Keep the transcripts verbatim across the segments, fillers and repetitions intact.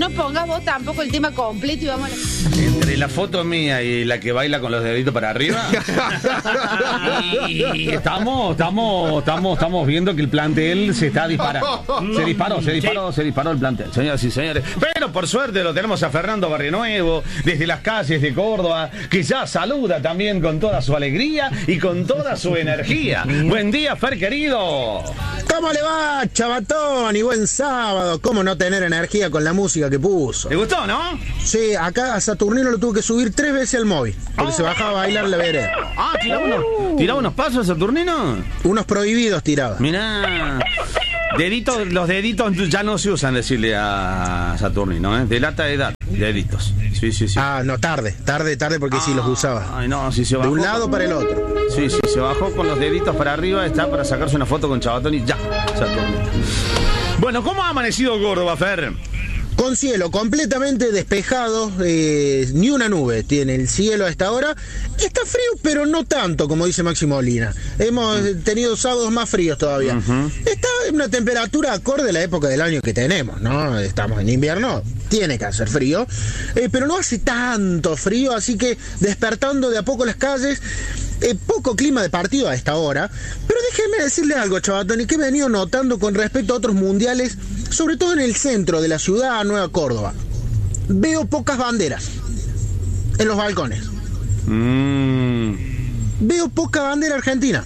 no pongas vos tampoco el tema completo y vamos a la... Entre la foto mía y la que baila con los deditos para arriba. y estamos, estamos, estamos, estamos viendo que el plantel se está disparando. Se disparó, se disparó, se disparó el plantel, señoras y señores. Pero por suerte lo tenemos a Fernando Barrionuevo, desde las calles de Córdoba, que ya saluda también con toda su alegría y con toda su energía. Buen día, Fer querido. ¿Cómo le va, chavatón? Y buen sábado. ¿Cómo no tener energía con la música que puso? ¿Te gustó, no? Sí, acá a Saturnino lo tuve que subir tres veces al móvil, porque oh. se bajaba a bailar la vereda. Ah, tiraba unos, tiraba unos pasos, Saturnino. Unos prohibidos tiraba. Mirá. Deditos, los deditos ya no se usan, decirle a Saturnino, ¿eh? Delata de edad, deditos. Sí, sí, sí. Ah, no, tarde, tarde, tarde, porque ah, sí los usaba. Ay, no, si se bajó. De un lado con... para el otro. Sí, sí, se bajó con los deditos para arriba, está para sacarse una foto con Chabatón y ya, Saturnino. Bueno, ¿cómo ha amanecido Córdoba, Fer? Con cielo completamente despejado, eh, ni una nube tiene el cielo a esta hora. Está frío, pero no tanto, como dice Maxi Molina. Hemos tenido sábados más fríos todavía. Uh-huh. Está en una temperatura acorde a la época del año que tenemos, ¿no? Estamos en invierno, tiene que hacer frío, eh, pero no hace tanto frío, así que despertando de a poco las calles. Eh, poco clima de partido a esta hora, pero déjenme decirle algo, chavatón, y que he venido notando con respecto a otros mundiales, sobre todo en el centro de la ciudad, Nueva Córdoba. Veo pocas banderas en los balcones. Mm. Veo poca bandera argentina.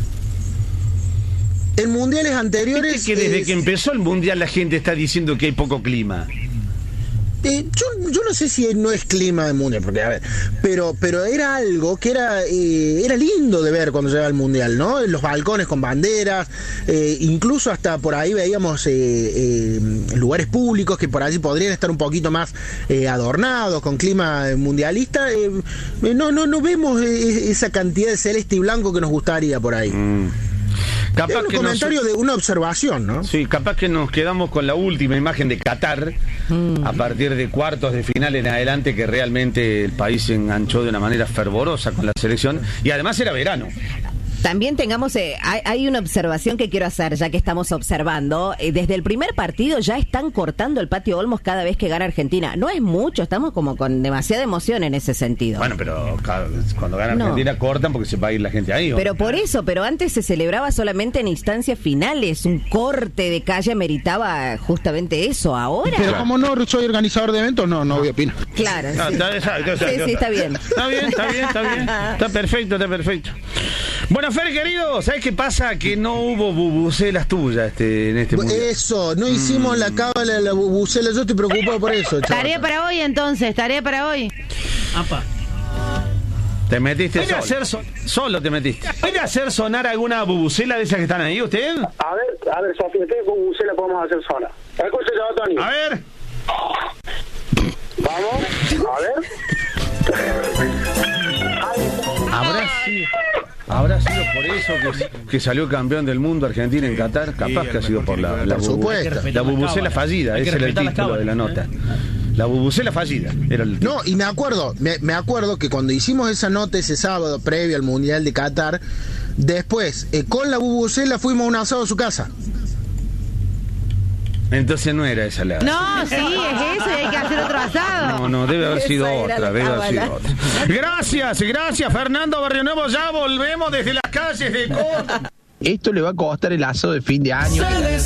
En mundiales anteriores... ¿Viste que desde es... que empezó el mundial la gente está diciendo que hay poco clima? Eh, yo, yo no sé si no es clima del mundial, porque a ver, pero, pero era algo que era, eh, era lindo de ver cuando llegaba el mundial, ¿no? Los balcones con banderas, eh, incluso hasta por ahí veíamos eh, eh, lugares públicos que por allí podrían estar un poquito más eh, adornados con clima mundialista. Eh, no, no, no vemos eh, esa cantidad de celeste y blanco que nos gustaría por ahí. Mm. Capaz es un que comentario nos... de una observación, ¿no? Sí, capaz que nos quedamos con la última imagen de Qatar, mm. a partir de cuartos de final en adelante, que realmente el país se enganchó de una manera fervorosa con la selección, y además era verano. También tengamos, eh, hay, hay una observación que quiero hacer, ya que estamos observando. Eh, desde el primer partido ya están cortando el Patio Olmos cada vez que gana Argentina. No es mucho, estamos como con demasiada emoción en ese sentido. Bueno, pero cuando gana Argentina no. cortan porque se va a ir la gente ahí. ¿o? Pero por eso, pero antes se celebraba solamente en instancias finales. Un corte de calle meritaba justamente eso. Ahora... Pero como no soy organizador de eventos, no, no voy a opinar. Claro, no, sí. Está, está, está, sí, sí, está bien. Está bien, está bien, está bien. Está perfecto, está perfecto. Bueno, Fer, querido, ¿sabes qué pasa? Que no hubo bubucelas tuyas este, en este mundial. Eso, no hicimos mm. la cábala de la bubucela. Yo estoy preocupado por eso, chaval. Tarea para hoy, entonces, tarea para hoy. Apa. Te metiste solo. Hacer so solo te metiste. ¿Puede hacer sonar alguna bubucela de esas que están ahí, usted? A ver, a ver, Sofía, ¿qué bubucela podemos hacer sonar? Escucha, Tony. A ver. Vamos, a ver. Habrá sido, habrá sido por eso que, que salió campeón del mundo Argentina en Qatar. Capaz sí, que ha sido por la, la, bubu, la bubucela fallida. Ese era el título de la nota. La bubucela fallida era el título. No, y me acuerdo, me, me acuerdo que cuando hicimos esa nota ese sábado previo al Mundial de Qatar, después eh, con la bubucela fuimos a un asado a su casa. Entonces no era esa la... No, sí, es eso y hay que hacer otro asado. No, no, debe haber sido otra, debe haber sido otra. Gracias, gracias, Fernando Barrionuevo. Ya volvemos desde las calles de Córdoba. Esto le va a costar el asado de fin de año.